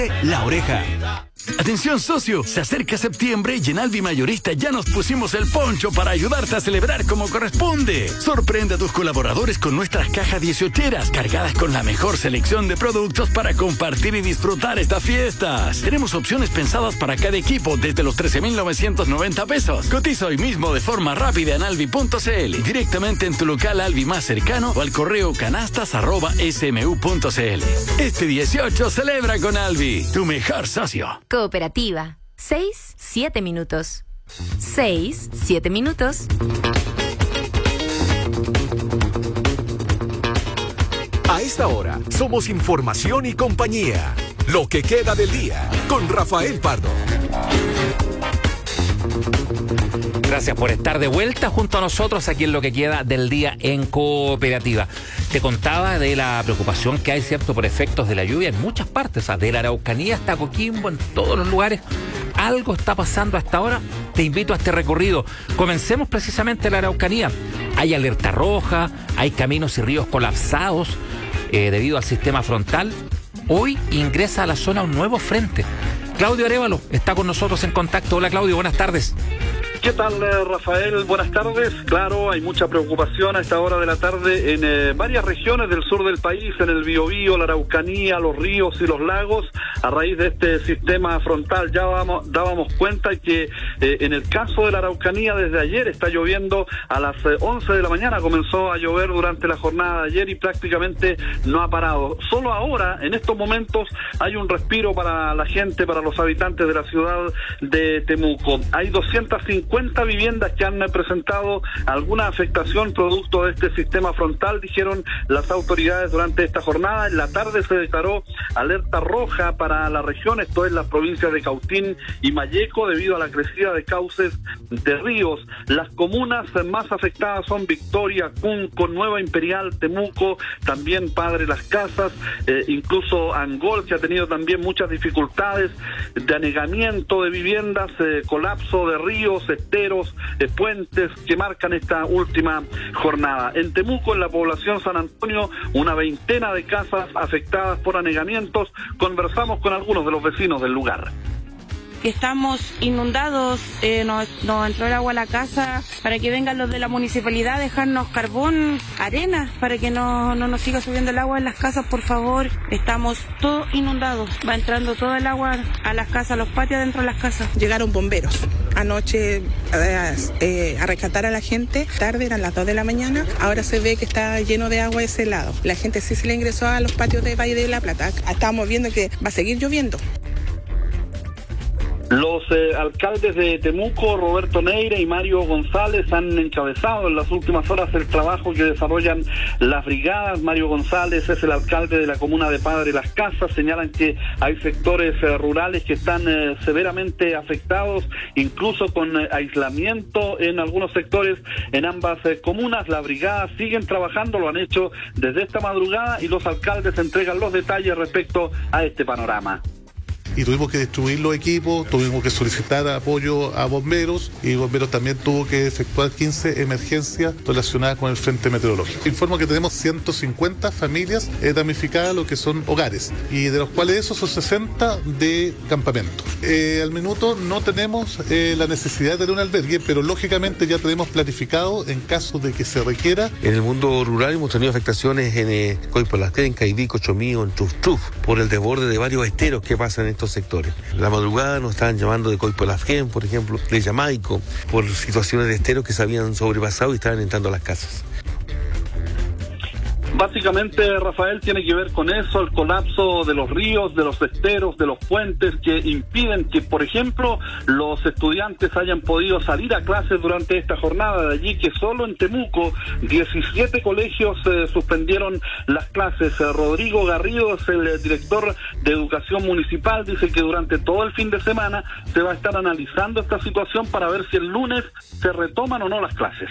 La Oreja. Atención, socio, se acerca septiembre y en Alvi Mayorista ya nos pusimos el poncho para ayudarte a celebrar como corresponde. Sorprende a tus colaboradores con nuestras cajas 18eras cargadas con la mejor selección de productos para compartir y disfrutar estas fiestas. Tenemos opciones pensadas para cada equipo desde los 13,990 pesos. Cotiza hoy mismo de forma rápida en alvi.cl, directamente en tu local Alvi más cercano o al correo canastas@smu.cl. Este 18 celebra con Alvi, tu mejor socio. Cooperativa. 6-7 minutos. 6-7 minutos. A esta hora, somos Información y Compañía. Lo que queda del día, con Rafael Pardo. Gracias por estar de vuelta junto a nosotros aquí en Lo que queda del día en Cooperativa. Te contaba de la preocupación que hay, ¿cierto?, por efectos de la lluvia en muchas partes, de la Araucanía hasta Coquimbo, en todos los lugares. Algo está pasando hasta ahora. Te invito a este recorrido. Comencemos precisamente en la Araucanía. Hay alerta roja, hay caminos y ríos colapsados debido al sistema frontal. Hoy ingresa a la zona un nuevo frente. Claudio Arévalo está con nosotros en contacto. Hola, Claudio, buenas tardes. ¿Qué tal, Rafael? Buenas tardes. Claro, hay mucha preocupación a esta hora de la tarde en varias regiones del sur del país, en el Biobío, la Araucanía, los ríos y los lagos, a raíz de este sistema frontal. Ya dábamos cuenta que en el caso de la Araucanía, desde ayer está lloviendo a las 11 de la mañana, comenzó a llover durante la jornada de ayer y prácticamente no ha parado. Solo ahora, en estos momentos, hay un respiro para la gente, para los habitantes de la ciudad de Temuco. Hay 250 viviendas que han presentado alguna afectación producto de este sistema frontal, dijeron las autoridades durante esta jornada. En la tarde se declaró alerta roja para la región, esto es las provincias de Cautín y Malleco, debido a la crecida de cauces de ríos. Las comunas más afectadas son Victoria, Cunco, Nueva Imperial, Temuco, también Padre Las Casas, incluso Angol, que ha tenido también muchas dificultades de anegamiento de viviendas, colapso de ríos, esteros, puentes que marcan esta última jornada. En Temuco, en la población San Antonio, una veintena de casas afectadas por anegamientos. Conversamos con algunos de los vecinos del lugar. Estamos inundados, nos entró el agua a la casa, para que vengan los de la municipalidad a dejarnos carbón, arena, para que no nos siga subiendo el agua en las casas, por favor. Estamos todos inundados, va entrando todo el agua a las casas, a los patios dentro de las casas. Llegaron bomberos anoche a rescatar a la gente, tarde, eran las 2 de la mañana, ahora se ve que está lleno de agua ese lado. La gente sí se le ingresó a los patios de Valle de la Plata, estábamos viendo que va a seguir lloviendo. Los alcaldes de Temuco, Roberto Neira y Mario González, han encabezado en las últimas horas el trabajo que desarrollan las brigadas. Mario González es el alcalde de la comuna de Padre Las Casas. Señalan que hay sectores rurales que están severamente afectados, incluso con aislamiento en algunos sectores en ambas comunas. Las brigadas siguen trabajando, lo han hecho desde esta madrugada, y los alcaldes entregan los detalles respecto a este panorama. Y tuvimos que distribuir los equipos, tuvimos que solicitar apoyo a bomberos, y bomberos también tuvo que efectuar 15 emergencias relacionadas con el frente meteorológico. Informo que tenemos 150 familias damnificadas, lo que son hogares, y de los cuales esos son 60 de campamento. Al minuto no tenemos la necesidad de tener un albergue, pero lógicamente ya tenemos planificado en caso de que se requiera. En el mundo rural hemos tenido afectaciones en Coipalasté, en Caibí, Cochomío, en Chufchuf, por el desborde de varios esteros que pasan en estos sectores. La madrugada nos estaban llamando de Coipalasté, por ejemplo, de Jamaico, por situaciones de esteros que se habían sobrepasado y estaban entrando a las casas. Básicamente, Rafael, tiene que ver con eso, el colapso de los ríos, de los esteros, de los puentes, que impiden que, por ejemplo, los estudiantes hayan podido salir a clases durante esta jornada. De allí que solo en Temuco 17 colegios suspendieron las clases. Rodrigo Garrido es el director de Educación Municipal, dice que durante todo el fin de semana se va a estar analizando esta situación para ver si el lunes se retoman o no las clases.